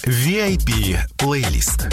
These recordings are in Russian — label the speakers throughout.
Speaker 1: VIP-плейлист.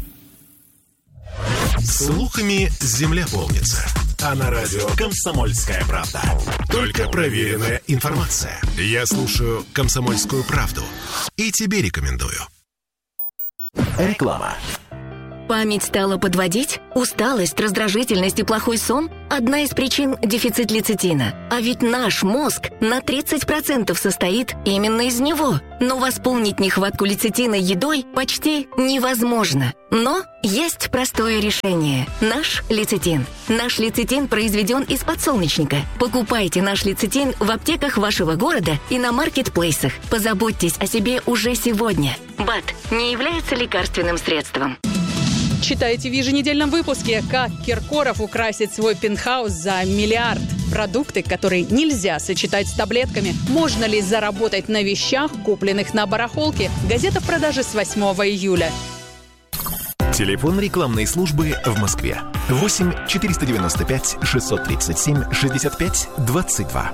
Speaker 1: Слухами земля полнится. А на радио «Комсомольская правда». Только проверенная информация. Я слушаю «Комсомольскую правду» и тебе рекомендую. Реклама.
Speaker 2: Память стала подводить? Усталость, раздражительность и плохой сон – одна из причин – дефицит лецитина. А ведь наш мозг на 30% состоит именно из него. Но восполнить нехватку лецитина едой почти невозможно. Но есть простое решение – наш лецитин. Наш лецитин произведен из подсолнечника. Покупайте наш лецитин в аптеках вашего города и на маркетплейсах. Позаботьтесь о себе уже сегодня. БАД не является лекарственным средством.
Speaker 3: Читайте в еженедельном выпуске, как Киркоров украсит свой пентхаус за миллиард. Продукты, которые нельзя сочетать с таблетками. Можно ли заработать на вещах, купленных на барахолке? Газета в продаже с 8 июля.
Speaker 1: Телефон рекламной службы в Москве. 8 495 637 65 22.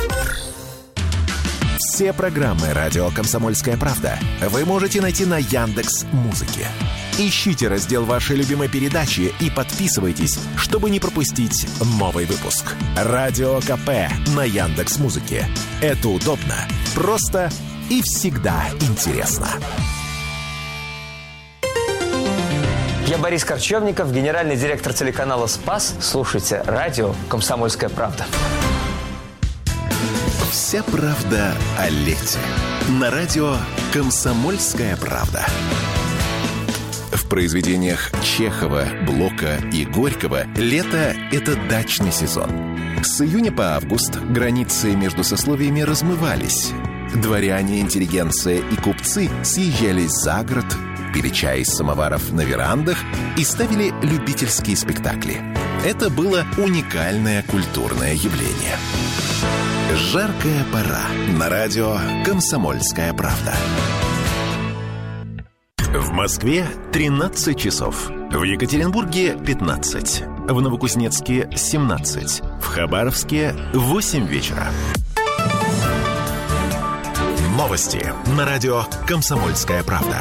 Speaker 1: Все программы «Радио Комсомольская правда» вы можете найти на Яндекс.Музыке. Ищите раздел вашей любимой передачи и подписывайтесь, чтобы не пропустить новый выпуск. Радио КП на Яндекс.Музыке. Это удобно, просто и всегда интересно.
Speaker 4: Я Борис Корчевников, генеральный директор телеканала «Спас». Слушайте радио «Комсомольская правда».
Speaker 1: Вся правда о лете. На радио «Комсомольская правда». В произведениях Чехова, Блока и Горького лето – это дачный сезон. С июня по август границы между сословиями размывались. Дворяне, интеллигенция и купцы съезжались за город, пили чай из самоваров на верандах и ставили любительские спектакли. Это было уникальное культурное явление. Жаркая пора. На радио «Комсомольская правда». В Москве 13 часов. В Екатеринбурге 15. В Новокузнецке 17. В Хабаровске 8 вечера. Новости на радио «Комсомольская правда».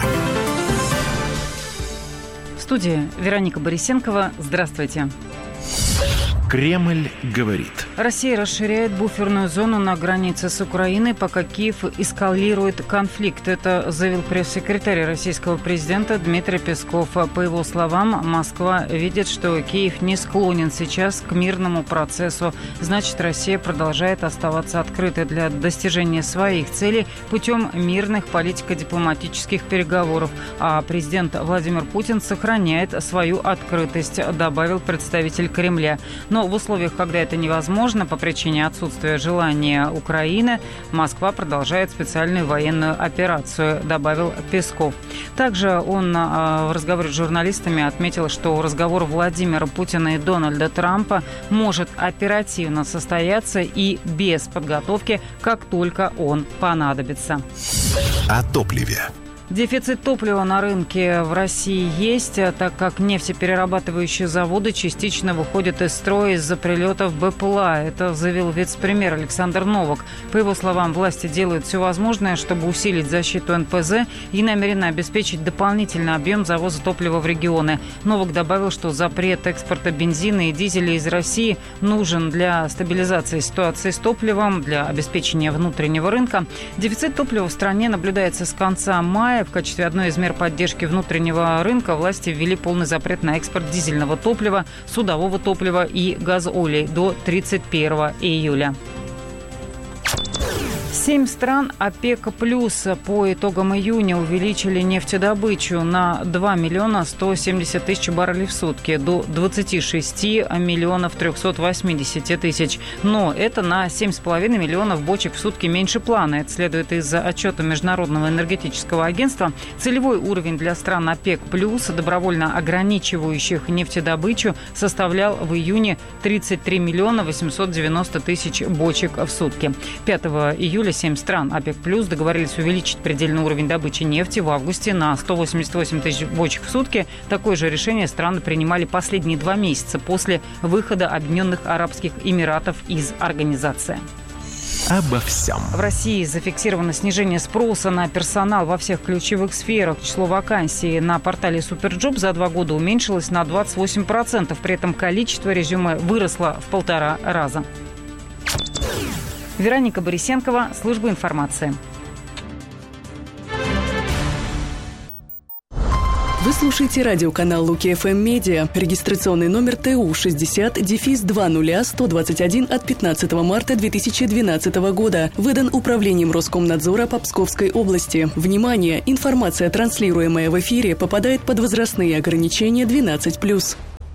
Speaker 5: В студии Вероника Борисенкова. Здравствуйте.
Speaker 1: Кремль говорит.
Speaker 5: Россия расширяет буферную зону на границе с Украиной, пока Киев эскалирует конфликт. Это заявил пресс-секретарь российского президента Дмитрий Песков. По его словам, Москва видит, что Киев не склонен сейчас к мирному процессу. Значит, Россия продолжает оставаться открытой для достижения своих целей путем мирных политико-дипломатических переговоров. А президент Владимир Путин сохраняет свою открытость, добавил представитель Кремля. Но в условиях, когда это невозможно по причине отсутствия желания Украины, Москва продолжает специальную военную операцию, добавил Песков. Также он в разговоре с журналистами отметил, что разговор Владимира Путина и Дональда Трампа может оперативно состояться и без подготовки, как только он понадобится.
Speaker 1: О топливе.
Speaker 5: Дефицит топлива на рынке в России есть, так как нефтеперерабатывающие заводы частично выходят из строя из-за прилетов БПЛА. Это заявил вице-премьер Александр Новак. По его словам, власти делают все возможное, чтобы усилить защиту НПЗ и намерены обеспечить дополнительный объем завоза топлива в регионы. Новак добавил, что запрет экспорта бензина и дизеля из России нужен для стабилизации ситуации с топливом, для обеспечения внутреннего рынка. Дефицит топлива в стране наблюдается с конца мая. В качестве одной из мер поддержки внутреннего рынка власти ввели полный запрет на экспорт дизельного топлива, судового топлива и газолей до 31 июля. 7 стран ОПЕК+ по итогам июня увеличили нефтедобычу на 2 миллиона 170 тысяч баррелей в сутки до 26 миллионов 380 тысяч. Но это на 7,5 миллионов бочек в сутки меньше плана. Это следует из отчета Международного энергетического агентства. Целевой уровень для стран ОПЕК+, добровольно ограничивающих нефтедобычу, составлял в июне 33 миллиона 890 тысяч бочек в сутки. 5 июля 7 стран ОПЕК+ договорились увеличить предельный уровень добычи нефти в августе на 188 тысяч бочек в сутки. Такое же решение страны принимали последние 2 месяца после выхода Объединенных Арабских Эмиратов из организации.
Speaker 1: Обо всем.
Speaker 5: В России зафиксировано снижение спроса на персонал во всех ключевых сферах. Число вакансий на портале Суперджоп за 2 года уменьшилось на 28%. При этом количество резюме выросло в 1,5 раза. Вероника Борисенкова, служба информации.
Speaker 6: Вы слушаете радиоканал Луки ФМ Медиа. Регистрационный номер ТУ 60-20-121 от 15 марта 2012 года. Выдан Управлением Роскомнадзора по Псковской области. Внимание! Информация, транслируемая в эфире, попадает под возрастные ограничения 12+.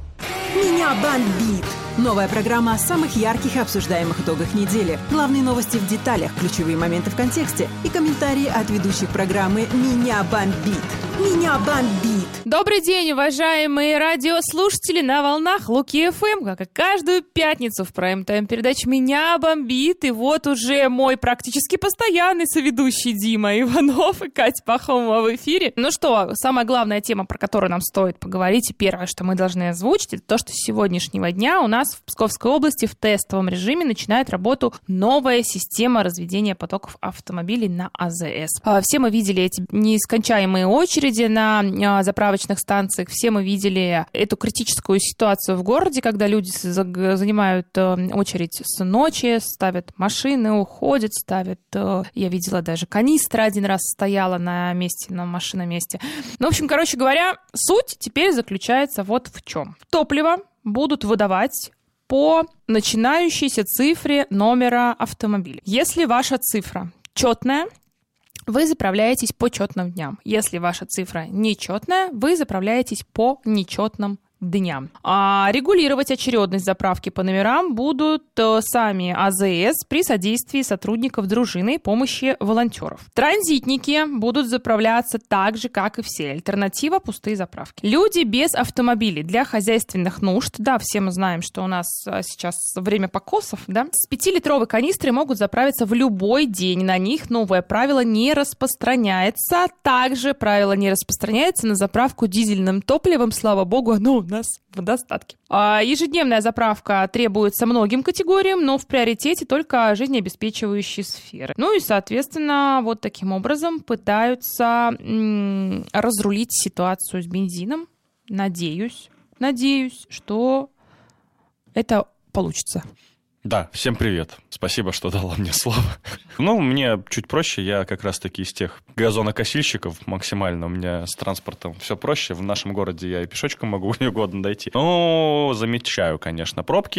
Speaker 7: Меня бомбит! Новая программа о самых ярких и обсуждаемых итогах недели. Главные новости в деталях, ключевые моменты в контексте и комментарии от ведущих программы «Меня бомбит». Меня бомбит!
Speaker 8: Добрый день, уважаемые радиослушатели на волнах Луки ФМ, как и каждую пятницу в прайм-тайм передач «Меня бомбит». И вот уже мой практически постоянный соведущий Дима Иванов и Катя Пахомова в эфире. Ну что, самая главная тема, про которую нам стоит поговорить, и первое, что мы должны озвучить, это то, что с сегодняшнего дня у нас в Псковской области в тестовом режиме начинает работу новая система разведения потоков автомобилей на АЗС. Все мы видели эти нескончаемые очереди на заправочных станциях, все мы видели эту критическую ситуацию в городе, когда люди занимают очередь с ночи, ставят машины, уходят, ставят... Я видела даже канистра один раз стояла на месте, на машиноместе. Ну, в общем, короче говоря, суть теперь заключается вот в чем. Топливо будут выдавать по начинающейся цифре номера автомобиля. Если ваша цифра четная, вы заправляетесь по четным дням. Если ваша цифра нечетная, вы заправляетесь по нечетным дням. А регулировать очередность заправки по номерам будут сами АЗС при содействии сотрудников дружины и помощи волонтеров. Транзитники будут заправляться так же, как и все. Альтернатива – пустые заправки. Люди без автомобилей для хозяйственных нужд. Да, все мы знаем, что у нас сейчас время покосов, да? С 5-литровой канистры могут заправиться в любой день. На них новое правило не распространяется. Также правило не распространяется на заправку дизельным топливом. Слава богу, оно у нас в достатке. Ежедневная заправка требуется многим категориям, но в приоритете только жизнеобеспечивающие сферы. Ну и, соответственно, вот таким образом пытаются разрулить ситуацию с бензином. Надеюсь, что это получится.
Speaker 9: Да, всем привет. Спасибо, что дала мне слово. Ну, мне чуть проще, я как раз-таки из тех газонокосильщиков максимально. У меня с транспортом все проще. В нашем городе я и пешочком могу где угодно дойти. Но замечаю, конечно, пробки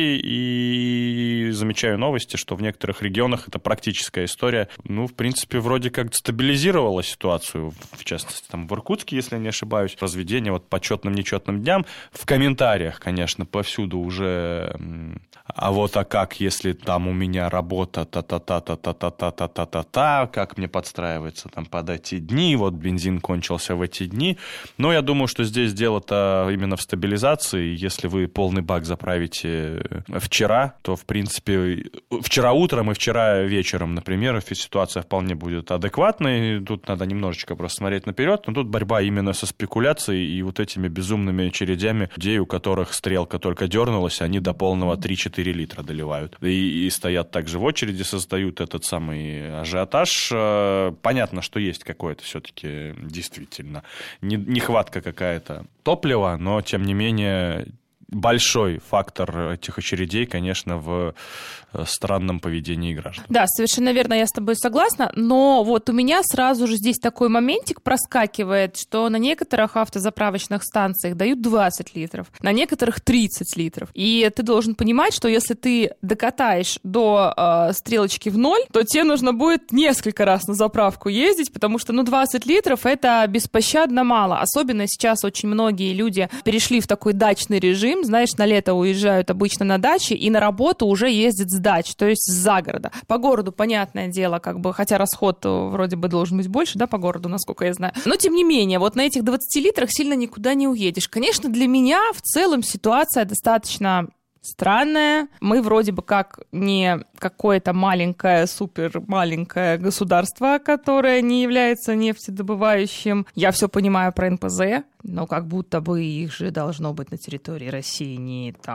Speaker 9: и замечаю новости, что в некоторых регионах это практическая история. Ну, в принципе, вроде как стабилизировала ситуацию, в частности, там в Иркутске, если я не ошибаюсь. Разведение вот по четным-нечетным дням. В комментариях, конечно, повсюду уже... А как, если там у меня работа та-та-та-та-та-та-та-та-та-та, как мне подстраиваться там под эти дни, вот бензин кончился в эти дни. Но я думаю, что здесь дело-то именно в стабилизации. Если вы полный бак заправите вчера, то, в принципе, вчера утром и вчера вечером, например, ситуация вполне будет адекватной. Тут надо немножечко просто смотреть наперед, но тут борьба именно со спекуляцией и вот этими безумными очередями людей, у которых стрелка только дернулась, они до полного 3-4 литра доливают. И стоят также в очереди, создают этот самый ажиотаж. Понятно, что есть какое-то все-таки действительно нехватка какая-то топлива, но, тем не менее, большой фактор этих очередей, конечно, в странном поведении граждан.
Speaker 8: Да, совершенно верно, я с тобой согласна, но вот у меня сразу же здесь такой моментик проскакивает, что на некоторых автозаправочных станциях дают 20 литров, на некоторых 30 литров. И ты должен понимать, что если ты докатаешь до стрелочки в 0, то тебе нужно будет несколько раз на заправку ездить, потому что, 20 литров — это беспощадно мало. Особенно сейчас очень многие люди перешли в такой дачный режим, знаешь, на лето уезжают обычно на даче и на работу уже ездят с дач, то есть с загорода. По городу, понятное дело, хотя расход вроде бы должен быть больше, да, по городу, насколько я знаю. Но, тем не менее, вот на этих 20 литрах сильно никуда не уедешь. Конечно, для меня в целом ситуация достаточно странная. Мы вроде бы как не какое-то маленькое, супер маленькое государство, которое не является нефтедобывающим. Я все понимаю про НПЗ, но как будто бы их же должно быть на территории России не там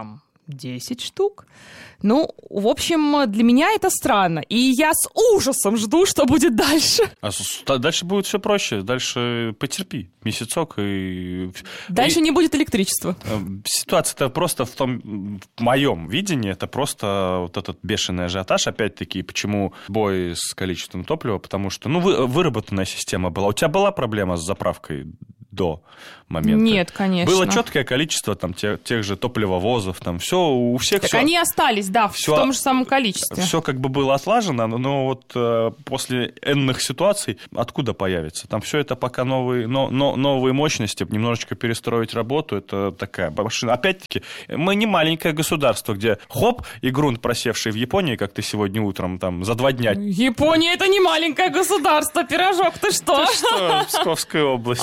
Speaker 8: 10 штук. Ну, в общем, для меня это странно. И я с ужасом жду, что будет дальше.
Speaker 9: Дальше будет все проще. Дальше потерпи месяцок и...
Speaker 8: Дальше не будет электричества.
Speaker 9: Ситуация-то просто в моем видении, это просто вот этот бешеный ажиотаж. Опять-таки, почему бой с количеством топлива? Потому что, выработанная система была. У тебя была проблема с заправкой до момента?
Speaker 8: Нет, конечно.
Speaker 9: Было четкое количество там тех же топливовозов, там все у всех.
Speaker 8: Так они остались, да, в том же самом количестве.
Speaker 9: Все как бы было отлажено, но вот после энных ситуаций откуда появится? Там все это пока новые мощности, немножечко перестроить работу, это такая машина. Опять-таки, мы не маленькое государство, где хоп, и грунт, просевший в Японии, как ты сегодня утром там за 2 дня.
Speaker 8: Япония — это не маленькое государство, пирожок, ты что?
Speaker 9: Ты что, Псковская область,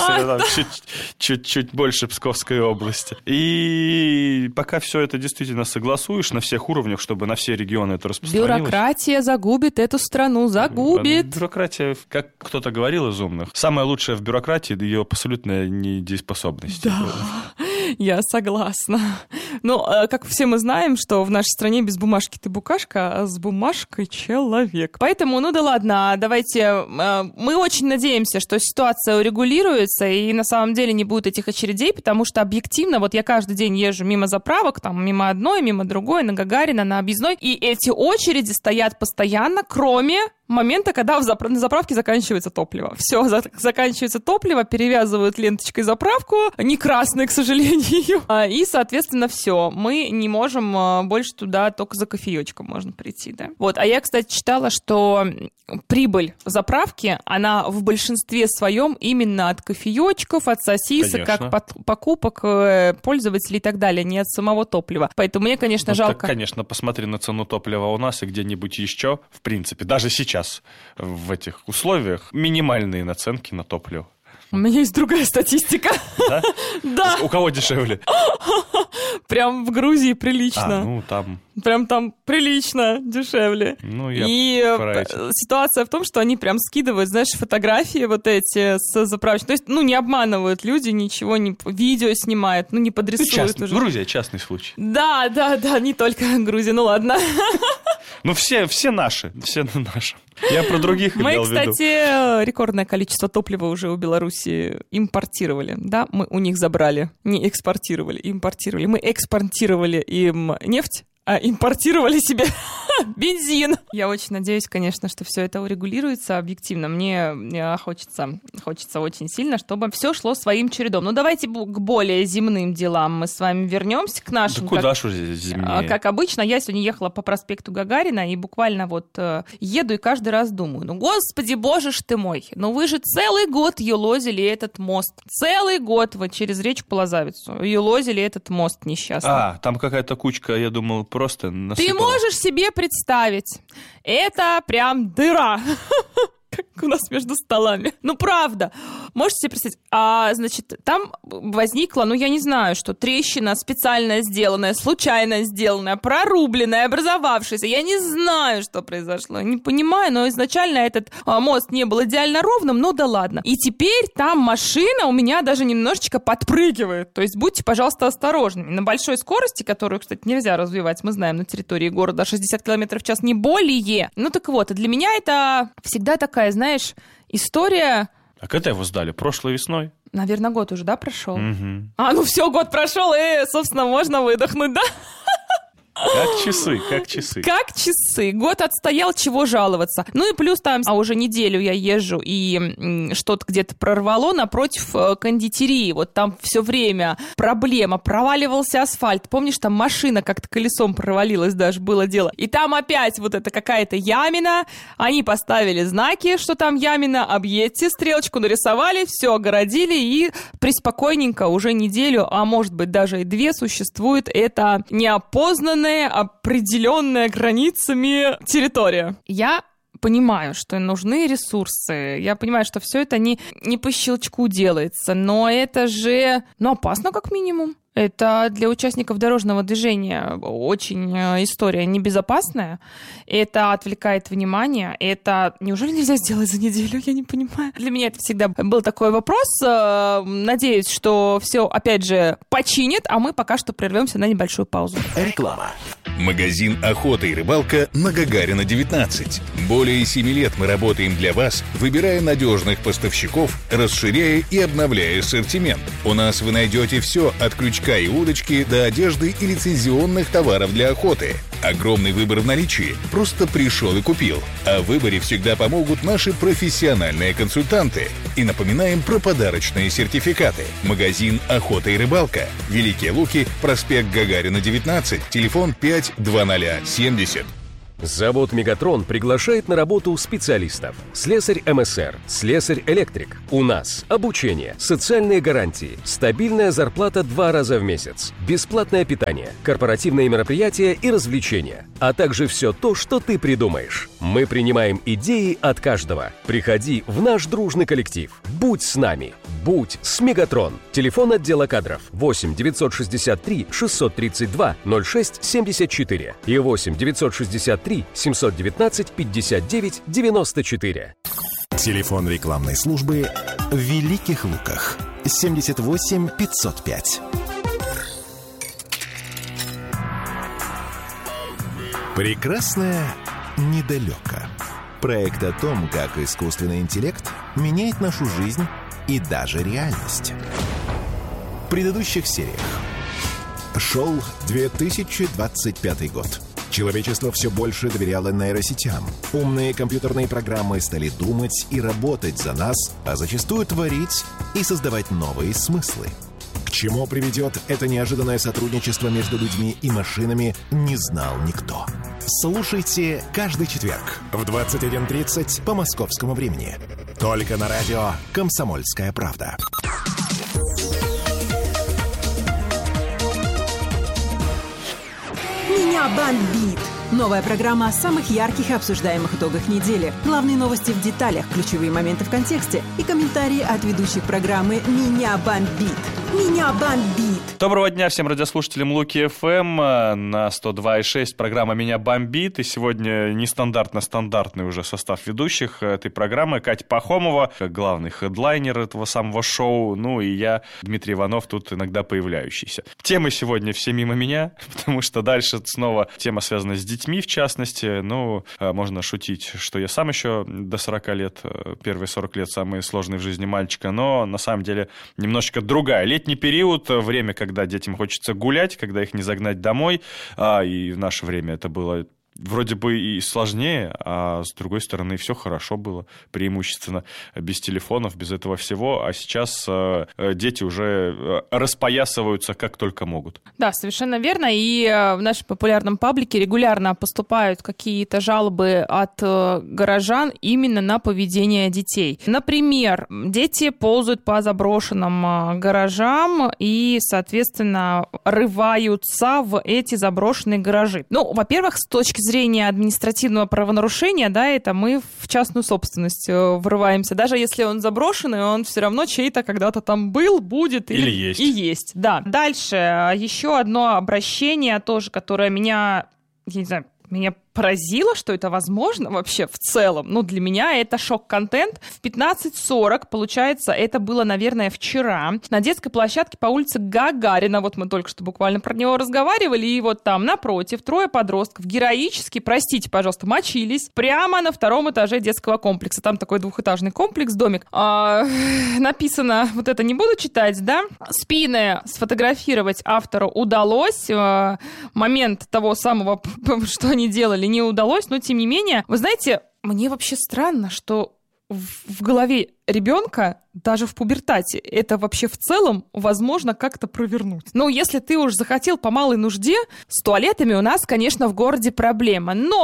Speaker 9: чуть больше Псковской области. И пока все это действительно согласуешь на всех уровнях, чтобы на все регионы это распространилось.
Speaker 8: Бюрократия загубит эту страну, загубит.
Speaker 9: Бюрократия, как кто-то говорил из умных, самое лучшее в бюрократии — ее абсолютная недееспособность.
Speaker 8: Да, я согласна. Ну, как все мы знаем, что в нашей стране без бумажки ты букашка, а с бумажкой человек. Поэтому, да ладно, давайте... Мы очень надеемся, что ситуация урегулируется, и на самом деле не будет этих очередей, потому что объективно, вот я каждый день езжу мимо заправок, там, мимо одной, мимо другой, на Гагарина, на Объездной, и эти очереди стоят постоянно, кроме момента, когда на заправке заканчивается топливо. Все, заканчивается топливо, перевязывают ленточкой заправку, не красной, к сожалению, и, соответственно, все. Мы не можем больше туда, только за кофеечком можно прийти, да. Вот, а я, кстати, читала, что прибыль заправки, она в большинстве своем именно от кофеечков, от сосисок,
Speaker 9: конечно,
Speaker 8: как покупок пользователей и так далее, не от самого топлива. Поэтому мне, конечно, жалко.
Speaker 9: Так, конечно, посмотри на цену топлива у нас и где-нибудь еще, в принципе, даже сейчас в этих условиях минимальные наценки на топливо.
Speaker 8: У меня есть другая статистика.
Speaker 9: Да?
Speaker 8: Да.
Speaker 9: У кого дешевле?
Speaker 8: Прям в Грузии прилично.
Speaker 9: Там.
Speaker 8: Прям там прилично дешевле. И ситуация в том, что они прям скидывают, знаешь, фотографии вот эти с заправочной. То есть, не обманывают люди, ничего не... Видео снимают, не подрисуют уже.
Speaker 9: Грузия — частный случай.
Speaker 8: Да, не только Грузия, ладно.
Speaker 9: Все наши. Я про других имел в виду.
Speaker 8: Мы, кстати, рекордное количество топлива уже у Беларуси импортировали, да? Мы у них забрали, не экспортировали, импортировали. Мы экспортировали им нефть, а импортировали себе бензин. Я очень надеюсь, конечно, что все это урегулируется объективно. Мне хочется очень сильно, чтобы все шло своим чередом. Давайте к более земным делам мы с вами вернемся, к нашим.
Speaker 9: Да куда ж уже земнее?
Speaker 8: Как обычно, я сегодня ехала по проспекту Гагарина и буквально еду и каждый раз думаю, господи, боже ж ты мой, вы же целый год елозили этот мост. Целый год через речку Лозавицу елозили этот мост несчастный.
Speaker 9: Там какая-то кучка, я думал, просто насыпала.
Speaker 8: Ты можешь себе представить, это прям дыра, как у нас между столами. Правда. Можете себе представить? Значит, там возникла, я не знаю, что трещина специально сделанная, случайно сделанная, прорубленная, образовавшаяся. Я не знаю, что произошло. Не понимаю, но изначально этот мост не был идеально ровным, да ладно. И теперь там машина у меня даже немножечко подпрыгивает. То есть будьте, пожалуйста, осторожны. На большой скорости, которую, кстати, нельзя развивать, мы знаем, на территории города 60 км в час, не более. Так вот, для меня это всегда такая, знаешь, история...
Speaker 9: А когда его сдали? Прошлой весной?
Speaker 8: Наверное, год уже, да, прошел?
Speaker 9: Угу.
Speaker 8: Все, год прошел, собственно, можно выдохнуть, да?
Speaker 9: Как часы.
Speaker 8: Год отстоял, чего жаловаться. И плюс там, уже неделю я езжу, и что-то где-то прорвало напротив кондитерии. Вот там все время проблема. Проваливался асфальт. Помнишь, там машина как-то колесом провалилась даже, было дело. И там опять вот это какая-то ямина. Они поставили знаки, что там ямина. Объедьте, стрелочку нарисовали, все огородили, и преспокойненько уже неделю, а может быть даже и 2, существует это неопознанное, определенная границами территория. Я понимаю, что нужны ресурсы, я понимаю, что все это не по щелчку делается, но это же, опасно как минимум. Это для участников дорожного движения очень история небезопасная. Это отвлекает внимание. Это неужели нельзя сделать за неделю? Я не понимаю. Для меня это всегда был такой вопрос. Надеюсь, что все, опять же, починит, а мы пока что прервемся на небольшую паузу.
Speaker 1: Реклама.
Speaker 10: Магазин «Охота и рыбалка» на Гагарина, 19. Более 7 лет мы работаем для вас, выбирая надежных поставщиков, расширяя и обновляя ассортимент. У нас вы найдете все от крючка и удочки до одежды и лицензионных товаров для охоты. Огромный выбор в наличии. Просто пришел и купил. О выборе всегда помогут наши профессиональные консультанты. И напоминаем про подарочные сертификаты. Магазин «Охота и рыбалка». Великие Луки, проспект Гагарина, 19, телефон 52070.
Speaker 11: Завод «Мегатрон» приглашает на работу специалистов. Слесарь МСР, слесарь-электрик. У нас обучение, социальные гарантии, стабильная зарплата 2 раза в месяц, бесплатное питание, корпоративные мероприятия и развлечения, а также все то, что ты придумаешь. Мы принимаем идеи от каждого. Приходи в наш дружный коллектив. Будь с нами. Будь с «Мегатрон». Телефон отдела кадров 8 963 632 06 74 и 8 963 719 59 94.
Speaker 1: Телефон рекламной службы в Великих Луках 78 505. Прекрасное недалеко. Проект о том, как искусственный интеллект меняет нашу жизнь и даже реальность. В предыдущих сериях. Шел 2025 год. Человечество все больше доверяло нейросетям. Умные компьютерные программы стали думать и работать за нас, а зачастую творить и создавать новые смыслы. К чему приведет это неожиданное сотрудничество между людьми и машинами, не знал никто. Слушайте каждый четверг в 21:30 по московскому времени. Только на радио «Комсомольская правда».
Speaker 7: «Меня бомбит». Новая программа о самых ярких и обсуждаемых итогах недели. Главные новости в деталях, ключевые моменты в контексте и комментарии от ведущих программы «Меня бомбит». «Меня бомбит».
Speaker 9: Доброго дня всем радиослушателям Луки ФМ. На 102,6 программа «Меня бомбит». И сегодня стандартный уже состав ведущих этой программы. Катя Пахомова, главный хедлайнер этого самого шоу. Ну и я, Дмитрий Иванов, тут иногда появляющийся. Темы сегодня все мимо меня, потому что дальше снова тема связана с детьми, в частности. Ну, можно шутить, что я сам еще до 40 лет, первые 40 лет самые сложные в жизни мальчика, но на самом деле немножечко другая. Летний период, время, когда детям хочется гулять, когда их не загнать домой, и в наше время это было вроде бы и сложнее, а с другой стороны все хорошо было, преимущественно без телефонов, без этого всего, а сейчас дети уже распоясываются как только могут.
Speaker 8: Да, совершенно верно, и в нашем популярном паблике регулярно поступают какие-то жалобы от горожан именно на поведение детей. Например, дети ползают по заброшенным гаражам и, соответственно, рываются в эти заброшенные гаражи. Ну, во-первых, с точки зрения административного правонарушения, да, это мы в частную собственность врываемся. Даже если он заброшенный, он все равно чей-то когда-то там был, будет
Speaker 9: или есть.
Speaker 8: И есть, да. Дальше еще одно обращение тоже, которое меня, я не знаю, меня поразило, что это возможно вообще в целом. Ну, для меня это шок-контент. В 15:40, получается, это было, наверное, вчера, на детской площадке по улице Гагарина, вот мы только что буквально про него разговаривали, и вот там напротив 3 подростков героически, простите, пожалуйста, мочились прямо на 2-м этаже детского комплекса. Там такой 2-этажный комплекс, домик. Написано, вот это не буду читать, да? Спины сфотографировать автору удалось. Момент того самого, что они делали, не удалось, но тем не менее, вы знаете, мне вообще странно, что в голове ребенка, даже в пубертате, это вообще в целом возможно как-то провернуть. Ну, если ты уж захотел по малой нужде, с туалетами у нас, конечно, в городе проблема, но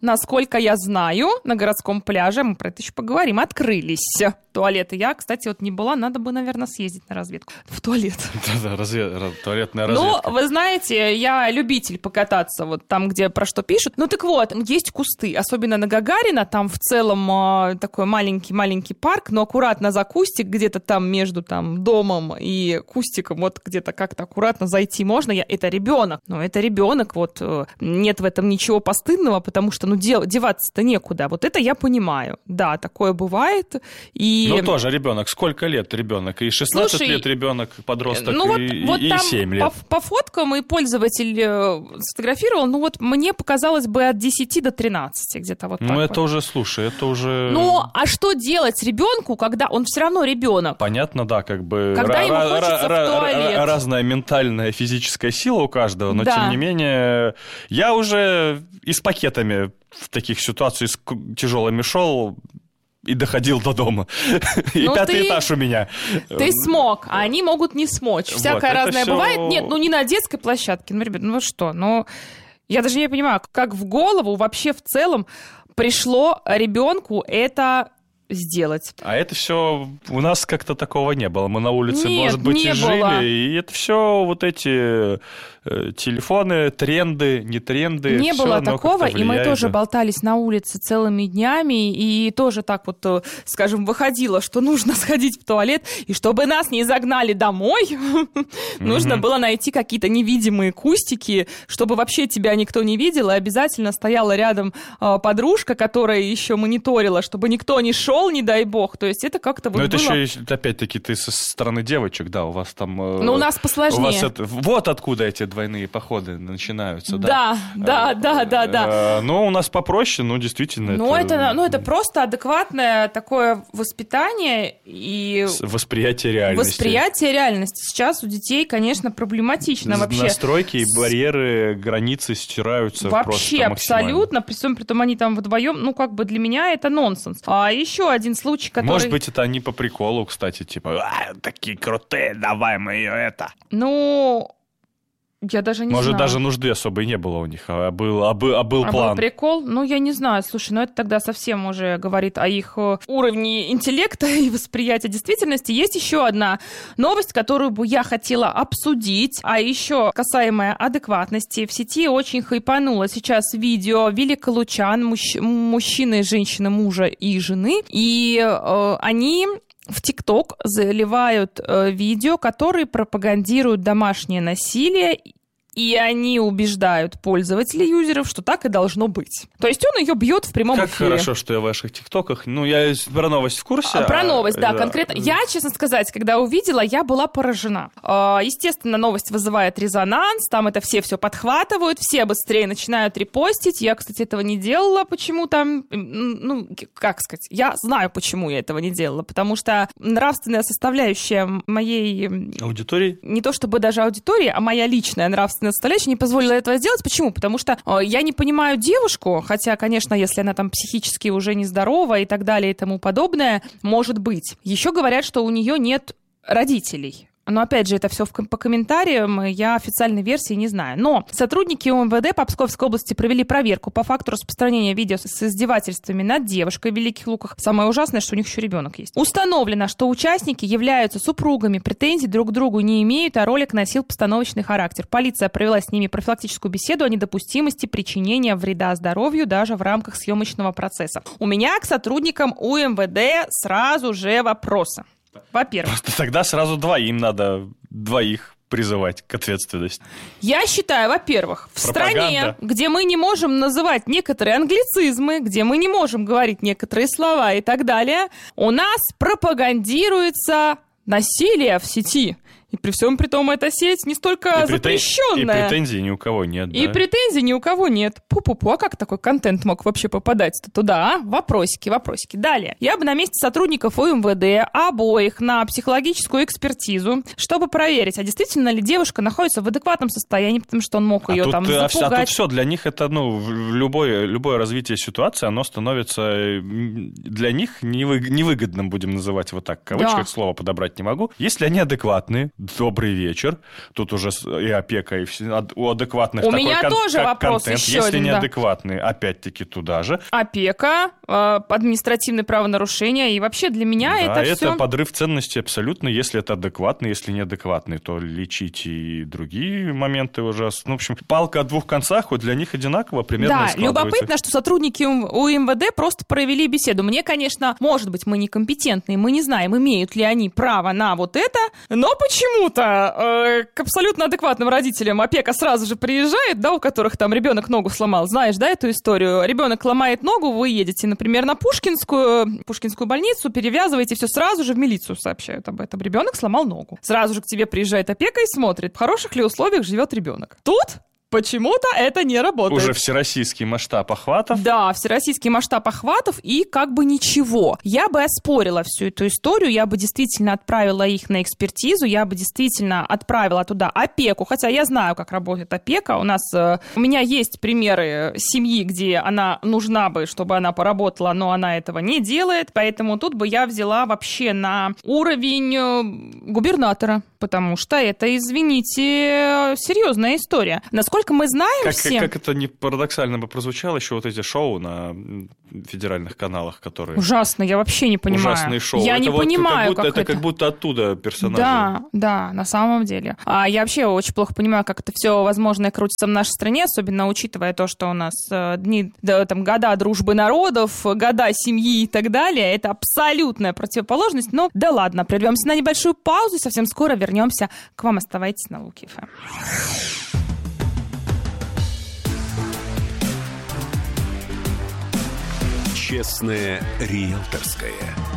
Speaker 8: насколько я знаю, на городском пляже, мы про это еще поговорим, открылись туалеты. Я, кстати, вот не была, надо бы, наверное, съездить на разведку. В туалет.
Speaker 9: Да, туалетная разведка.
Speaker 8: Ну, вы знаете, я любитель покататься вот там, где про что пишут. Ну, так вот, есть кусты, особенно на Гагарина, там в целом такой маленький парк, но аккуратно за кустик, где-то там между там домом и кустиком, вот где-то как-то аккуратно зайти можно. Это ребенок. Но это ребенок, вот нет в этом ничего постыдного, потому что, ну, деваться-то некуда. Вот это я понимаю. Да, такое бывает.
Speaker 9: Ну, тоже ребенок. Сколько лет ребенок? И 16 лет ребенок, подросток,
Speaker 8: ну,
Speaker 9: и
Speaker 8: там
Speaker 9: 7 лет.
Speaker 8: По фоткам и пользователь сфотографировал, ну, вот мне показалось бы от 10 до 13, где-то вот так.
Speaker 9: Ну, это уже, слушай, это уже...
Speaker 8: Ну, а что делать ребенку, когда он все равно ребенок?
Speaker 9: Понятно, да, как бы...
Speaker 8: Когда ему хочется в туалет.
Speaker 9: Разная ментальная, физическая сила у каждого, но, тем не менее, я уже и с пакетами в таких ситуациях с тяжелыми шел... И доходил до дома. И
Speaker 8: ну,
Speaker 9: 5-й этаж у меня.
Speaker 8: Ты смог, а они могут не смочь. Всякое разное бывает. Нет, ну не на детской площадке. Ну, ребят, ну что? Ну, я даже не понимаю, как в голову вообще в целом пришло ребенку это сделать.
Speaker 9: А это все у нас как-то такого не было. Мы на улице, может быть, и жили. И это все вот эти телефоны, тренды, не тренды.
Speaker 8: Не было такого, и мы тоже болтались на улице целыми днями, и тоже так вот, скажем, выходило, что нужно сходить в туалет, и чтобы нас не загнали домой, нужно было найти какие-то невидимые кустики, чтобы вообще тебя никто не видел, и обязательно стояла рядом подружка, которая еще мониторила, чтобы никто не шел, не дай бог. То есть это как-то вот было...
Speaker 9: Но это еще, опять-таки, ты со стороны девочек, да, у вас там...
Speaker 8: Ну, у нас посложнее.
Speaker 9: Вот откуда эти двойные походы начинаются,
Speaker 8: да? Да.
Speaker 9: Но у нас попроще, ну, действительно.
Speaker 8: Это просто адекватное такое воспитание и...
Speaker 9: Восприятие реальности.
Speaker 8: Восприятие реальности. Сейчас у детей, конечно, проблематично вообще.
Speaker 9: Настройки и барьеры, границы стираются
Speaker 8: вообще
Speaker 9: просто максимально.
Speaker 8: Абсолютно. При том они там вдвоем, ну, как бы для меня это нонсенс. А еще один случай, который...
Speaker 9: Может быть, это они по приколу, кстати, типа, такие крутые, давай мы ее это.
Speaker 8: Ну... Я даже не знаю.
Speaker 9: Может, даже нужды особой не было у них, а был план.
Speaker 8: Был прикол? Ну, я не знаю. Слушай, это тогда совсем уже говорит о их уровне интеллекта и восприятия действительности. Есть еще одна новость, которую бы я хотела обсудить, а еще касаемая адекватности. В сети очень хайпануло сейчас видео великолучан, мужчины, женщины, мужа и жены, и они... В ТикТок заливают видео, которые пропагандируют домашнее насилие, и они убеждают пользователей, юзеров, что так и должно быть. То есть он ее бьет в прямом эфире.
Speaker 9: Как хорошо, что я в ваших ТикТоках. Ну, я про новость в курсе.
Speaker 8: Про новость, да, конкретно. Я, честно сказать, когда увидела, я была поражена. Естественно, новость вызывает резонанс, там это все подхватывают, все быстрее начинают репостить. Я, кстати, этого не делала почему-то. Ну, как сказать, я знаю, почему я этого не делала. Потому что нравственная составляющая моей...
Speaker 9: Аудитории?
Speaker 8: Не то чтобы даже аудитории, а моя личная нравственная составляющая не позволила этого сделать. Почему? Потому что я не понимаю девушку, хотя, конечно, если она там психически уже нездорова и так далее и тому подобное, может быть. Еще говорят, что у нее нет родителей. Но, опять же, это все по комментариям, я официальной версии не знаю. Но сотрудники УМВД по Псковской области провели проверку по факту распространения видео с издевательствами над девушкой в Великих Луках. Самое ужасное, что у них еще ребенок есть. Установлено, что участники являются супругами, претензий друг к другу не имеют, а ролик носил постановочный характер. Полиция провела с ними профилактическую беседу о недопустимости причинения вреда здоровью даже в рамках съемочного процесса. У меня к сотрудникам УМВД сразу же вопросы. Во-первых.
Speaker 9: Просто тогда сразу двоих призывать к ответственности.
Speaker 8: Я считаю, во-первых, в стране, где мы не можем называть некоторые англицизмы, где мы не можем говорить некоторые слова и так далее, у нас пропагандируется насилие в сети. И при всем при том, эта сеть не столько запрещенная.
Speaker 9: И претензий ни у кого нет.
Speaker 8: И претензий ни у кого нет. Пу-пу-пу, а как такой контент мог вообще попадать-то туда, а? Вопросики. Далее. Я бы на месте сотрудников УМВД обоих на психологическую экспертизу, чтобы проверить, а действительно ли девушка находится в адекватном состоянии, потому что он мог ее там запугать.
Speaker 9: А тут все, для них это, любое развитие ситуации, оно становится для них невыгодным, будем называть вот так, в кавычках, слово подобрать не могу. Если они адекватные, добрый вечер. Тут уже и опека, и все. У адекватных
Speaker 8: у
Speaker 9: такой
Speaker 8: меня тоже вопрос
Speaker 9: контент.
Speaker 8: еще
Speaker 9: Если
Speaker 8: один,
Speaker 9: неадекватные, опять-таки туда же.
Speaker 8: Опека, административные правонарушения, и вообще для меня это все...
Speaker 9: это подрыв ценностей абсолютно. Если это адекватный, если неадекватный, то лечить и другие моменты ужасные. Ну, в общем, палка о двух концах, вот для них одинаково примерно складывается.
Speaker 8: Да, любопытно, что сотрудники у МВД просто провели беседу. Мне, конечно, может быть, мы некомпетентные, мы не знаем, имеют ли они право на вот это, но почему-то к абсолютно адекватным родителям опека сразу же приезжает, да, у которых там ребенок ногу сломал. Знаешь, да, эту историю? Ребенок ломает ногу, вы едете, например, на Пушкинскую больницу, перевязываете, все сразу же в милицию сообщают об этом. Ребенок сломал ногу. Сразу же к тебе приезжает опека и смотрит, в хороших ли условиях живет ребенок. Тут почему-то это не работает.
Speaker 9: Уже всероссийский масштаб охватов.
Speaker 8: Да, всероссийский масштаб охватов, и как бы ничего. Я бы оспорила всю эту историю, я бы действительно отправила их на экспертизу, я бы действительно отправила туда опеку, хотя я знаю, как работает опека. У меня есть примеры семьи, где она нужна бы, чтобы она поработала, но она этого не делает, поэтому тут бы я взяла вообще на уровень губернатора, потому что это, извините, серьезная история. Насколько мы знаем все...
Speaker 9: Как это не парадоксально бы прозвучало, еще вот эти шоу на федеральных каналах, которые...
Speaker 8: Ужасно, я вообще не понимаю.
Speaker 9: Ужасные шоу.
Speaker 8: Я не понимаю, как это...
Speaker 9: Это как будто оттуда персонажи.
Speaker 8: Да, на самом деле. Я вообще очень плохо понимаю, как это все возможное крутится в нашей стране, особенно учитывая то, что у нас года дружбы народов, года семьи и так далее. Это абсолютная противоположность. Но да ладно, прервемся на небольшую паузу и совсем скоро вернемся к вам. Оставайтесь на Луки ФМ.
Speaker 1: Честное риэлторское.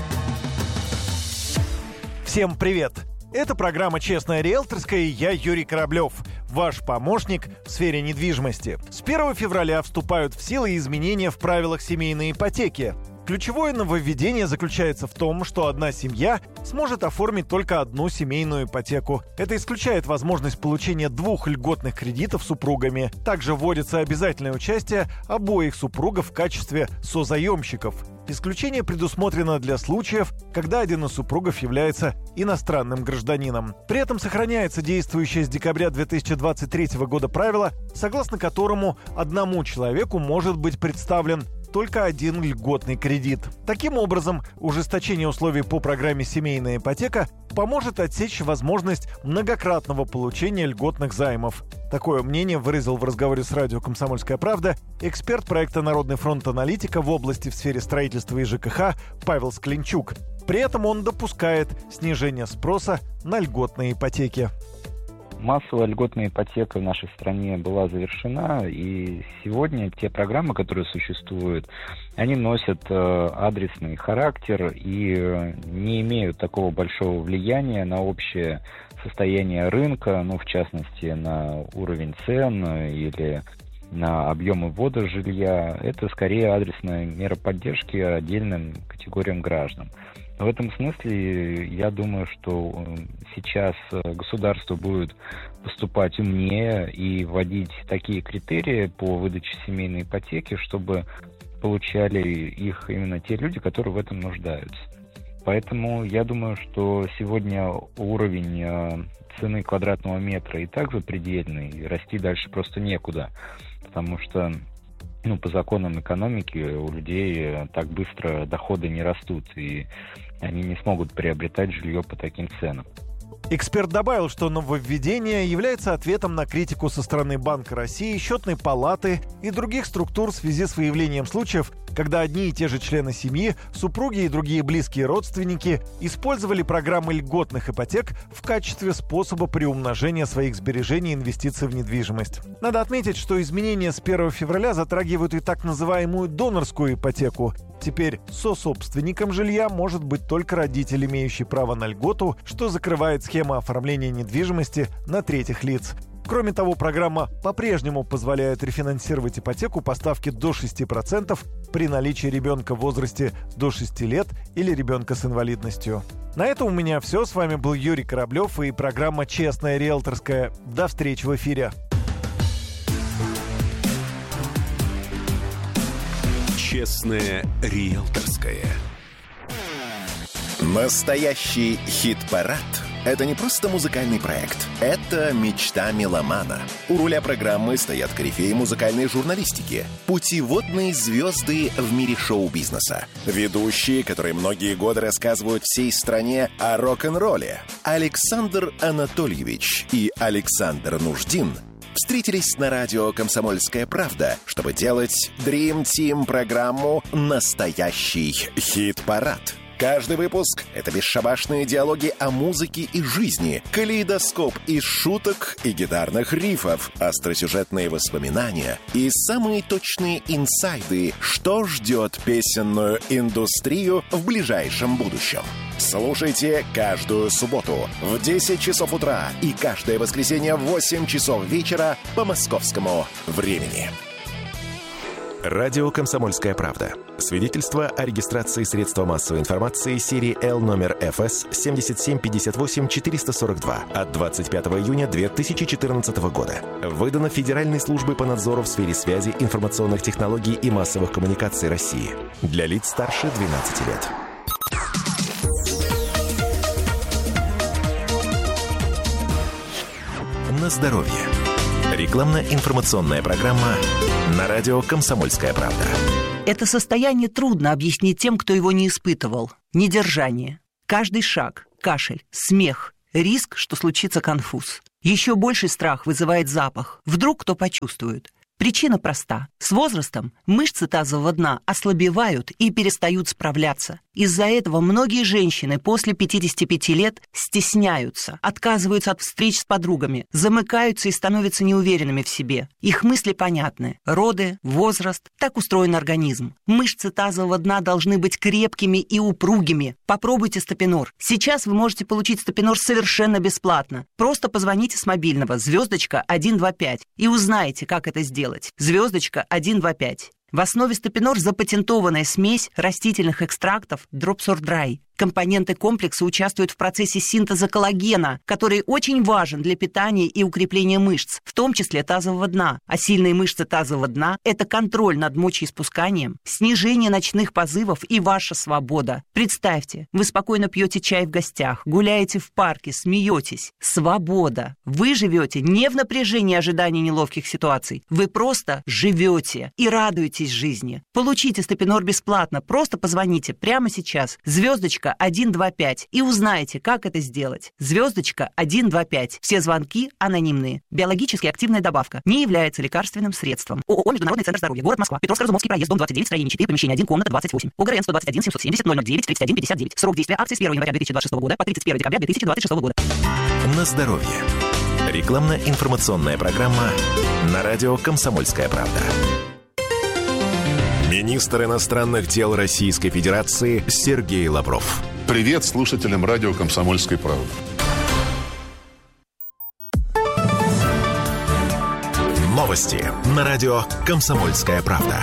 Speaker 12: Всем привет! Это программа «Честное риэлторское» и я, Юрий Кораблев, ваш помощник в сфере недвижимости. С 1 февраля вступают в силу изменения в правилах семейной ипотеки. Ключевое нововведение заключается в том, что одна семья сможет оформить только одну семейную ипотеку. Это исключает возможность получения 2 льготных кредитов супругами. Также вводится обязательное участие обоих супругов в качестве созаемщиков. Исключение предусмотрено для случаев, когда один из супругов является иностранным гражданином. При этом сохраняется действующее с декабря 2023 года правило, согласно которому одному человеку может быть представлен только один льготный кредит. Таким образом, ужесточение условий по программе «Семейная ипотека» поможет отсечь возможность многократного получения льготных займов. Такое мнение выразил в разговоре с радио «Комсомольская правда» эксперт проекта «Народный фронт аналитика» в области в сфере строительства и ЖКХ Павел Скленчук. При этом он допускает снижение спроса на льготные ипотеки.
Speaker 13: Массовая льготная ипотека в нашей стране была завершена, и сегодня те программы, которые существуют, они носят адресный характер и не имеют такого большого влияния на общее состояние рынка, в частности, на уровень цен или на объемы ввода жилья. Это скорее адресная мера поддержки отдельным категориям граждан. В этом смысле я думаю, что сейчас государство будет поступать умнее и вводить такие критерии по выдаче семейной ипотеки, чтобы получали их именно те люди, которые в этом нуждаются. Поэтому я думаю, что сегодня уровень цены квадратного метра и так запредельный, и расти дальше просто некуда, потому что по законам экономики у людей так быстро доходы не растут, и они не смогут приобретать жилье по таким ценам.
Speaker 12: Эксперт добавил, что нововведение является ответом на критику со стороны Банка России, Счетной палаты и других структур в связи с выявлением случаев, когда одни и те же члены семьи, супруги и другие близкие родственники использовали программы льготных ипотек в качестве способа приумножения своих сбережений и инвестиций в недвижимость. Надо отметить, что изменения с 1 февраля затрагивают и так называемую донорскую ипотеку. Теперь сособственником жилья может быть только родитель, имеющий право на льготу, что закрывает схему оформления недвижимости на третьих лиц. Кроме того, программа по-прежнему позволяет рефинансировать ипотеку по ставке до 6% при наличии ребенка в возрасте до 6 лет или ребенка с инвалидностью. На этом у меня все. С вами был Юрий Кораблев и программа «Честное риэлторское». До встречи в эфире.
Speaker 1: Честное риэлторское. Настоящий хит-парад – это не просто музыкальный проект. Это мечта меломана. У руля программы стоят корифеи музыкальной журналистики, путеводные звезды в мире шоу-бизнеса, ведущие, которые многие годы рассказывают всей стране о рок-н-ролле. Александр Анатольевич и Александр Нуждин встретились на радио «Комсомольская правда», чтобы делать Dream Team программу «Настоящий хит-парад». Каждый выпуск — это бесшабашные диалоги о музыке и жизни, калейдоскоп из шуток и гитарных рифов, остросюжетные воспоминания и самые точные инсайды, что ждет песенную индустрию в ближайшем будущем. Слушайте каждую субботу в 10 часов утра и каждое воскресенье в 8 часов вечера по московскому времени. Радио «Комсомольская правда». Свидетельство о регистрации средства массовой информации серии L номер ФС 7758-442 от 25 июня 2014 года. Выдано Федеральной службой по надзору в сфере связи, информационных технологий и массовых коммуникаций России. Для лиц старше 12 лет. На здоровье. Рекламно-информационная программа на радио «Комсомольская правда».
Speaker 14: Это состояние трудно объяснить тем, кто его не испытывал. Недержание. Каждый шаг, кашель, смех, риск, что случится конфуз. Еще больший страх вызывает запах. Вдруг кто почувствует. Причина проста. С возрастом мышцы тазового дна ослабевают и перестают справляться. Из-за этого многие женщины после 55 лет стесняются, отказываются от встреч с подругами, замыкаются и становятся неуверенными в себе. Их мысли понятны. Роды, возраст – так устроен организм. Мышцы тазового дна должны быть крепкими и упругими. Попробуйте Стапинор. Сейчас вы можете получить Стапинор совершенно бесплатно. Просто позвоните с мобильного *125 и узнаете, как это сделать. *125. В основе Стапинор запатентованная смесь растительных экстрактов Dropsor-Dry. Компоненты комплекса участвуют в процессе синтеза коллагена, который очень важен для питания и укрепления мышц, в том числе тазового дна. А сильные мышцы тазового дна – это контроль над мочеиспусканием, снижение ночных позывов и ваша свобода. Представьте, вы спокойно пьете чай в гостях, гуляете в парке, смеетесь. Свобода. Вы живете не в напряжении ожидания неловких ситуаций. Вы просто живете и радуетесь жизни. Получите Стапинор бесплатно. Просто позвоните прямо сейчас. *125 и узнаете, как это сделать. *125. Все звонки анонимные. Биологически активная добавка. Не является лекарственным средством. ООО «Международный центр здоровья». Город Москва. Петровско-Разумовский проезд, дом 29, строение 4, помещение 1, комната 28. ОГРН 121 770 009 31 59. Срок действия акции с 1 января 2026 года по 31 декабря 2026 года.
Speaker 1: На здоровье. Рекламно-информационная программа на радио «Комсомольская правда». Министр иностранных дел Российской Федерации Сергей Лавров.
Speaker 15: Привет слушателям радио «Комсомольской правды».
Speaker 1: Новости на радио «Комсомольская правда».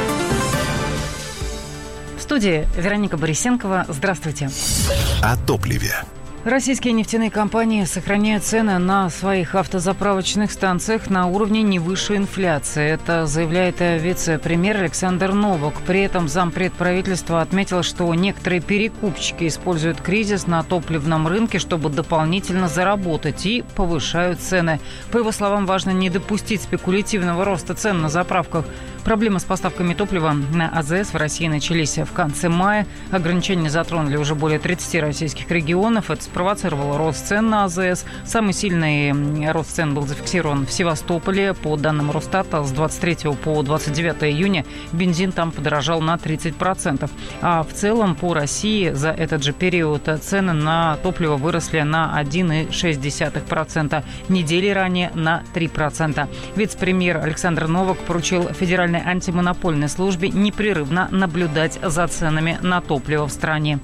Speaker 5: В студии Вероника Борисенкова. Здравствуйте.
Speaker 1: О топливе.
Speaker 5: Российские нефтяные компании сохраняют цены на своих автозаправочных станциях на уровне не выше инфляции. Это заявляет вице-премьер Александр Новак. При этом зампред правительства отметил, что некоторые перекупщики используют кризис на топливном рынке, чтобы дополнительно заработать, и повышают цены. По его словам, важно не допустить спекулятивного роста цен на заправках. Проблемы с поставками топлива на АЗС в России начались в конце мая. Ограничения затронули уже более 30 российских регионов. Это спровоцировало рост цен на АЗС. Самый сильный рост цен был зафиксирован в Севастополе. По данным Росстата, с 23 по 29 июня бензин там подорожал на 30%. А в целом по России за этот же период цены на топливо выросли на 1,6%. Недели ранее на 3%. Вице-премьер Александр Новак поручил Федеральной антимонопольной службе непрерывно наблюдать за ценами на топливо в стране.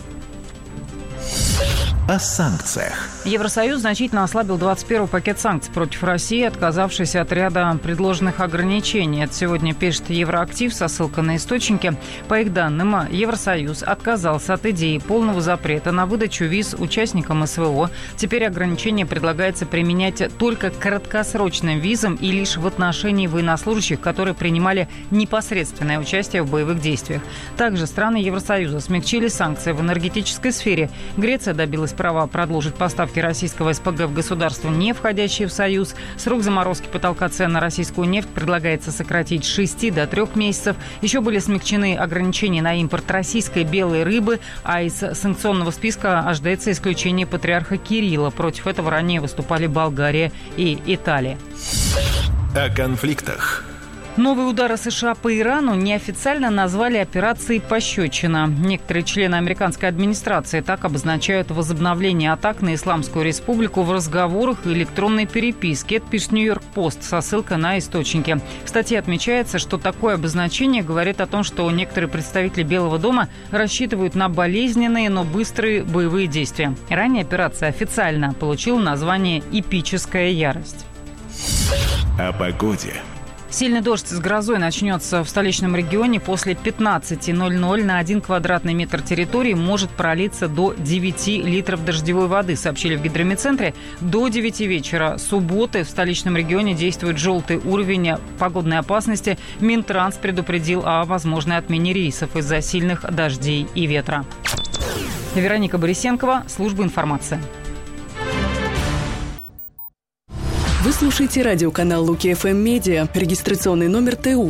Speaker 1: О санкциях.
Speaker 5: Евросоюз значительно ослабил 21-й пакет санкций против России, отказавшись от ряда предложенных ограничений. Это сегодня пишет Евроактив со ссылкой на источники. По их данным, Евросоюз отказался от идеи полного запрета на выдачу виз участникам СВО. Теперь ограничения предлагается применять только краткосрочным визам и лишь в отношении военнослужащих, которые принимали непосредственное участие в боевых действиях. Также страны Евросоюза смягчили санкции в энергетической сфере. Греция добилась появилось право продолжить поставки российского СПГ в государства, не входящие в Союз. Срок заморозки потолка цен на российскую нефть предлагается сократить с 6 до 3 месяцев. Еще были смягчены ограничения на импорт российской белой рыбы, а из санкционного списка ожидается исключение патриарха Кирилла. Против этого ранее выступали Болгария и Италия.
Speaker 1: О конфликтах.
Speaker 5: Новые удары США по Ирану неофициально назвали операцией «Пощечина». Некоторые члены американской администрации так обозначают возобновление атак на Исламскую Республику в разговорах и электронной переписке. Это пишет Нью-Йорк Пост со ссылкой на источники. В статье отмечается, что такое обозначение говорит о том, что некоторые представители Белого дома рассчитывают на болезненные, но быстрые боевые действия. Ранее операция официально получила название «Эпическая ярость».
Speaker 1: О погоде.
Speaker 5: Сильный дождь с грозой начнется в столичном регионе. После 15:00 на 1 квадратный метр территории может пролиться до 9 литров дождевой воды, сообщили в гидрометцентре. До 9 вечера субботы в столичном регионе действует желтый уровень погодной опасности. Минтранс предупредил о возможной отмене рейсов из-за сильных дождей и ветра. Вероника Борисенкова, служба информации.
Speaker 6: Вы слушаете радиоканал Луки ФМ Медиа. Регистрационный номер ТУ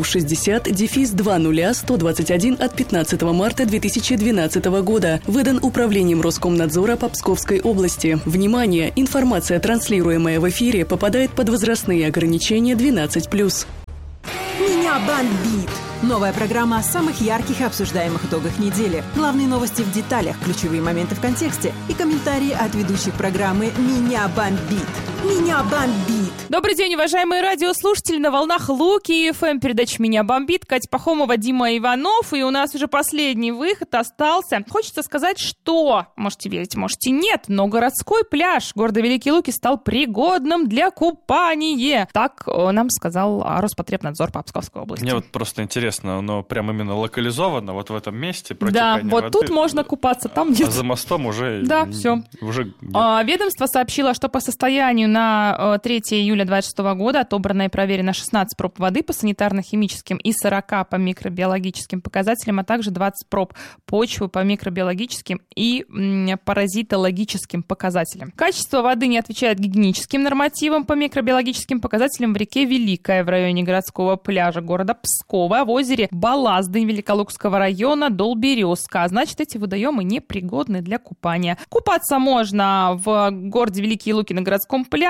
Speaker 6: 60-20-121 от 15 марта 2012 года. Выдан Управлением Роскомнадзора по Псковской области. Внимание! Информация, транслируемая в эфире, попадает под возрастные ограничения 12+.
Speaker 7: Меня бомбит! Новая программа о самых ярких и обсуждаемых итогах недели. Главные новости в деталях, ключевые моменты в контексте и комментарии от ведущих программы «Меня бомбит». Меня бомбит!
Speaker 8: Добрый день, уважаемые радиослушатели. На волнах Луки ФМ передача «Меня бомбит». Катя Пахомова, Дима Иванов. И у нас уже последний выход остался. Хочется сказать, что, можете верить, можете нет, но городской пляж города Великие Луки стал пригодным для купания. Так нам сказал Роспотребнадзор по Псковской области.
Speaker 9: Мне вот просто интересно, оно прям именно локализовано вот в этом месте?
Speaker 8: Да, вот воды. Тут можно купаться, там нет.
Speaker 9: А за мостом уже...
Speaker 8: Да, все.
Speaker 9: Уже...
Speaker 8: Ведомство сообщило, что по состоянию на 3 июля 2026 года отобрано и проверено 16 проб воды по санитарно-химическим и 40 по микробиологическим показателям, а также 20 проб почвы по микробиологическим и паразитологическим показателям. Качество воды не отвечает гигиеническим нормативам по микробиологическим показателям в реке Великая в районе городского пляжа города Пскова, в озере Балазды Великолукского района Долберезка. А значит, эти водоемы непригодны для купания. Купаться можно в городе Великие Луки на городском пляже,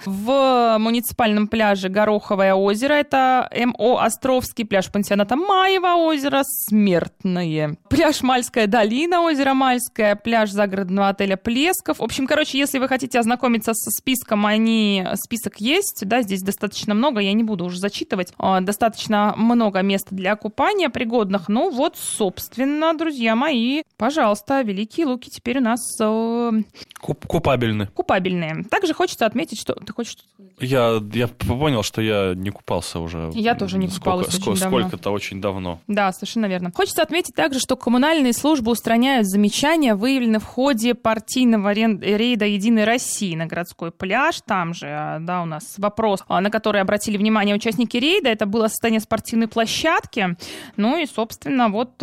Speaker 8: в муниципальном пляже Гороховое озеро, это МО Островский, пляж пансионата Маево озеро Смертное, пляж Мальская долина, озеро Мальское, пляж загородного отеля Плесков. В общем, если вы хотите ознакомиться со списком, список есть, да, здесь достаточно много, я не буду уже зачитывать, достаточно много мест для купания пригодных. Ну вот, собственно, друзья мои, пожалуйста, Великие Луки теперь у нас...
Speaker 9: Купабельные.
Speaker 8: Также хочется отметить, что... Ты хочешь что-то сказать?
Speaker 9: Я понял, что я не купался уже.
Speaker 8: Я тоже не купалась очень давно.
Speaker 9: Сколько-то очень давно.
Speaker 8: Да, совершенно верно. Хочется отметить также, что коммунальные службы устраняют замечания, выявленные в ходе партийного рейда «Единой России» на городской пляж. Там же, да, у нас вопрос, на который обратили внимание участники рейда. Это было состояние спортивной площадки. Ну и, собственно, вот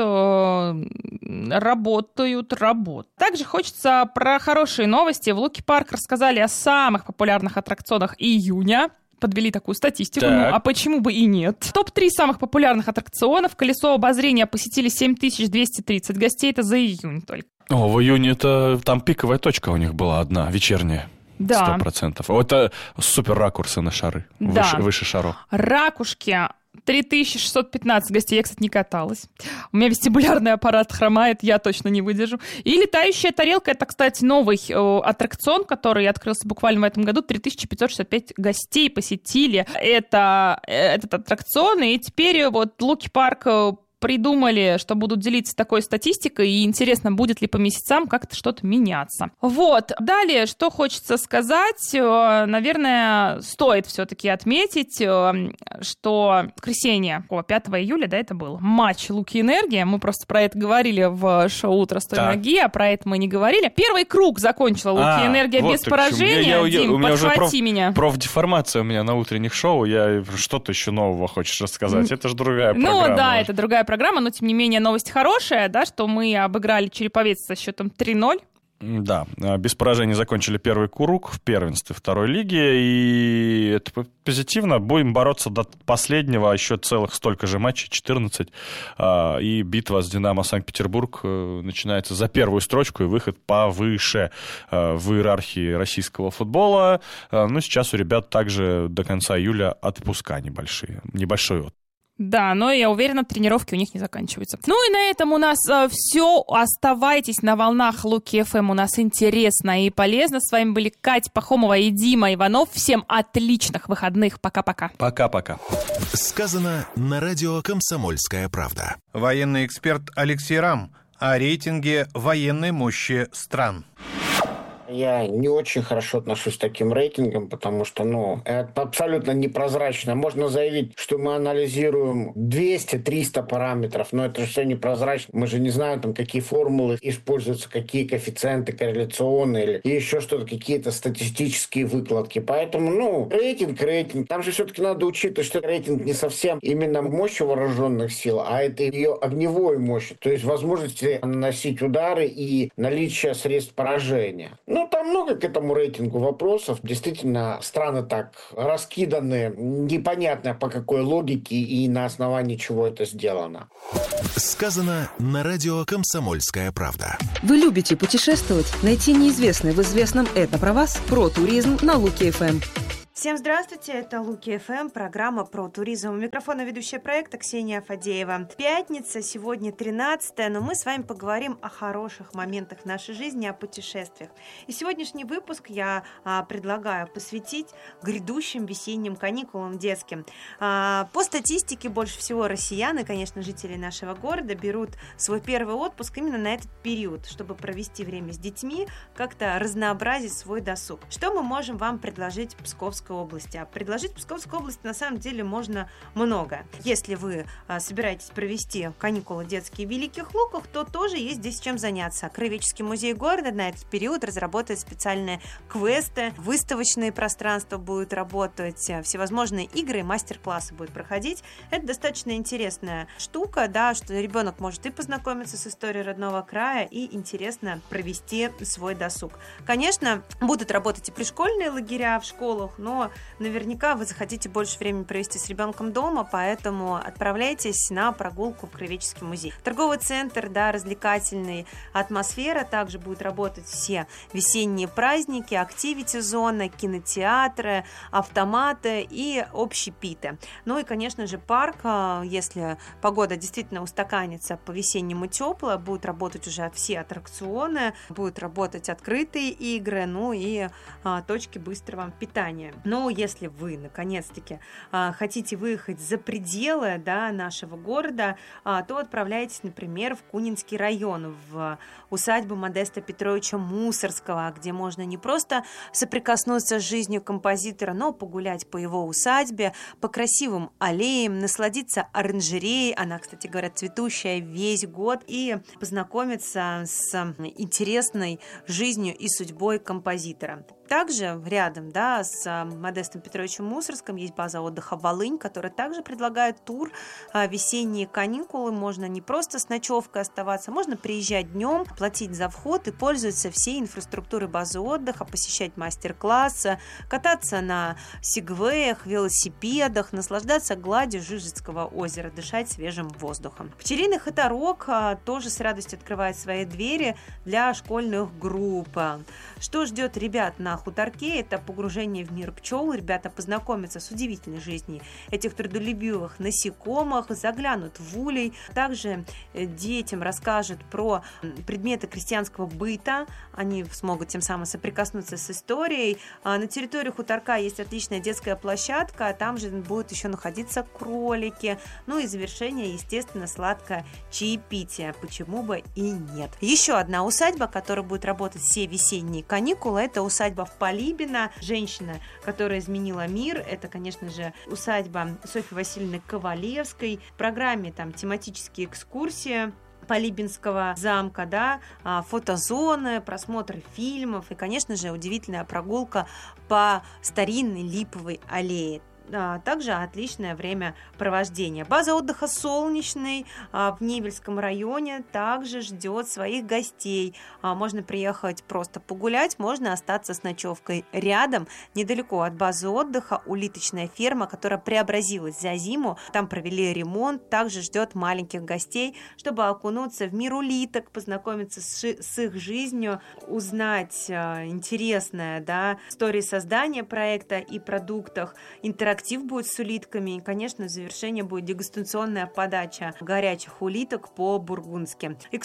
Speaker 8: работают. Также хочется про хорошие новости. В Луки Парк рассказали о самых популярных аттракционах июня. Подвели такую статистику. Так. Ну, а почему бы и нет? Топ-3 самых популярных аттракционов. Колесо обозрения посетили 7230 гостей. Это за июнь только.
Speaker 9: О, в июне это там пиковая точка у них была одна, вечерняя.
Speaker 8: Да.
Speaker 9: 100%. Это супер ракурсы на шары.
Speaker 8: Да.
Speaker 9: Выше шаров.
Speaker 8: Ракушки. 3615 гостей. Я, кстати, не каталась. У меня вестибулярный аппарат хромает, я точно не выдержу. И летающая тарелка. Это, кстати, новый аттракцион, который открылся буквально в этом году. 3565 гостей посетили этот аттракцион. И теперь вот Луки Парк придумали, что будут делиться такой статистикой, и интересно, будет ли по месяцам как-то что-то меняться. Вот. Далее, что хочется сказать, наверное, стоит все-таки отметить, что воскресенье, 5 июля, да, это был матч Луки Энергия. Мы просто про это говорили в шоу «Утро с той ноги», а про это мы не говорили. Первый круг закончила Луки Энергия без поражения. Дим, подхвати меня.
Speaker 9: Профдеформация у меня на утренних шоу. Что-то еще нового хочешь рассказать? Это же другая программа.
Speaker 8: Ну да, это другая программа, но тем не менее новость хорошая, да, что мы обыграли Череповец со счетом 3-0.
Speaker 9: Да, без поражений закончили первый круг в первенстве второй лиги, и это позитивно. Будем бороться до последнего, еще целых столько же матчей, 14, и битва с «Динамо» Санкт-Петербург начинается за первую строчку и выход повыше в иерархии российского футбола. Ну, сейчас у ребят также до конца июля отпуска небольшой отпуск.
Speaker 8: Да, но я уверена, тренировки у них не заканчиваются. Ну и на этом у нас все. Оставайтесь на волнах Луки ФМ. У нас интересно и полезно. С вами были Катя Пахомова и Дима Иванов. Всем отличных выходных. Пока-пока.
Speaker 9: Пока-пока.
Speaker 1: Сказано на радио «Комсомольская правда».
Speaker 12: Военный эксперт Алексей Рам о рейтинге военной мощи стран.
Speaker 16: Я не очень хорошо отношусь к таким рейтингам, потому что, это абсолютно непрозрачно. Можно заявить, что мы анализируем 200-300 параметров, но это же все непрозрачно. Мы же не знаем, какие формулы используются, какие коэффициенты корреляционные или еще что-то, какие-то статистические выкладки. Поэтому, рейтинг. Там же все-таки надо учитывать, что рейтинг не совсем именно мощь вооруженных сил, а это ее огневой мощь, то есть возможности наносить удары и наличие средств поражения. Там много к этому рейтингу вопросов. Действительно, страны так раскиданы, непонятно по какой логике и на основании чего это сделано.
Speaker 1: Сказано на радио «Комсомольская правда».
Speaker 17: Вы любите путешествовать? Найти неизвестное в известном «Это про вас» про туризм на Луки ФМ.
Speaker 18: Всем здравствуйте, это Луки ФМ, программа про туризм. У микрофона ведущая проекта Ксения Фадеева. Пятница, сегодня 13-е, но мы с вами поговорим о хороших моментах нашей жизни, о путешествиях. И сегодняшний выпуск я предлагаю посвятить грядущим весенним каникулам детским. По статистике, больше всего россиян и, конечно, жители нашего города берут свой первый отпуск именно на этот период, чтобы провести время с детьми, как-то разнообразить свой досуг. Что мы можем вам предложить в Псковской области? А предложить Псковской области на самом деле можно много. Если вы собираетесь провести каникулы детские в Великих Луках, то тоже есть здесь чем заняться. Краеведческий музей города на этот период разработает специальные квесты, выставочные пространства будут работать, всевозможные игры и мастер-классы будут проходить. Это достаточно интересная штука, да, что ребенок может и познакомиться с историей родного края, и интересно провести свой досуг. Конечно, будут работать и пришкольные лагеря в школах, но наверняка вы захотите больше времени провести с ребенком дома, поэтому отправляйтесь на прогулку в Краеведческий музей. Торговый центр, да, развлекательная атмосфера, также будут работать все весенние праздники, активити-зона, кинотеатры, автоматы и общепиты. Ну и, конечно же, парк, если погода действительно устаканится по-весеннему теплая, будут работать уже все аттракционы, будут работать открытые игры, ну и точки быстрого питания. Но если вы, наконец-таки, хотите выехать за пределы, да, нашего города, то отправляйтесь, например, в Кунинский район, в усадьбу Модеста Петровича Мусорского, где можно не просто соприкоснуться с жизнью композитора, но погулять по его усадьбе, по красивым аллеям, насладиться оранжереей, она, кстати говоря, цветущая весь год, и познакомиться с интересной жизнью и судьбой композитора. Также рядом, да, с Модестом Петровичем Мусорским есть база отдыха «Волынь», которая также предлагает тур весенние каникулы. Можно не просто с ночевкой оставаться, можно приезжать днем, платить за вход и пользоваться всей инфраструктурой базы отдыха, посещать мастер-классы, кататься на сегвеях, велосипедах, наслаждаться гладью Жижицкого озера, дышать свежим воздухом. Пчелиный хуторок тоже с радостью открывает свои двери для школьных групп. Что ждет ребят на хуторке? Это погружение в мир пчел. Ребята познакомятся с удивительной жизнью этих трудолюбивых насекомых, заглянут в улей. Также детям расскажут про предметы крестьянского быта. Они смогут тем самым соприкоснуться с историей. На территории хуторка есть отличная детская площадка. Там же будут еще находиться кролики. Ну и завершение, естественно, сладкое чаепитие. Почему бы и нет. Еще одна усадьба, которая будет работать все весенние каникулы, это усадьба в Полибино. Женщина, которая изменила мир. Это, конечно же, усадьба Софьи Васильевны Ковалевской. В программе там тематические экскурсии Полибинского замка, да, фотозоны, просмотр фильмов и, конечно же, удивительная прогулка по старинной липовой аллее. также отличное времяпровождение. База отдыха «Солнечный» в Невельском районе также ждет своих гостей. Можно приехать просто погулять, можно остаться с ночевкой. Рядом, недалеко от базы отдыха, улиточная ферма, которая преобразилась за зиму. Там провели ремонт, также ждет маленьких гостей, чтобы окунуться в мир улиток, познакомиться с их жизнью, узнать интересное, истории создания проекта и продуктах. Интерактив будет с улитками. И, конечно, в завершение будет дегустационная подача горячих улиток по-бургундски.